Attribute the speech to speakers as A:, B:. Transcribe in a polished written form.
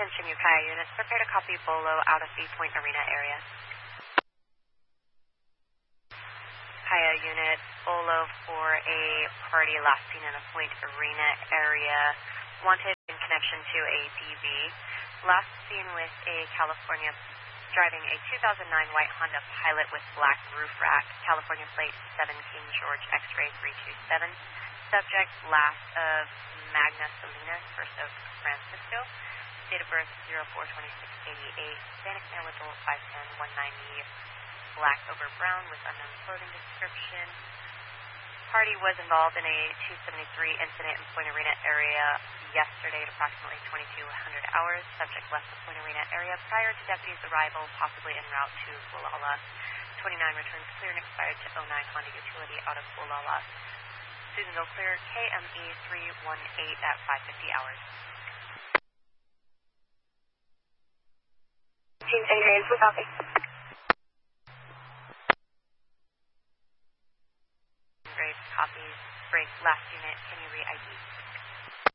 A: Attention Ukiah units, prepare to copy Bolo out of the Point Arena area. Ukiah unit, Bolo for a party last seen in a Point Arena area, wanted in connection to a DV. Last seen with a California, driving a 2009 white Honda Pilot with black roof rack, California plate 7 King George X-ray 327. Subject last of Magna Salinas, first of Francisco. Date of birth 04/26/88. Hispanic male adult 5'10", 190. Black over brown with unknown clothing description. Party was involved in a 273 incident in Point Arena area yesterday at approximately 2200 hours. Subject left the Point Arena area prior to deputies' arrival, possibly en route to Gualala. 29 returns clear and expired to 09 Honda Utility out of Gualala. Susanville clear, KME 318 at 550 hours.
B: Team St. James, we copy.
A: Great, copies. Break, last unit, can you re-ID?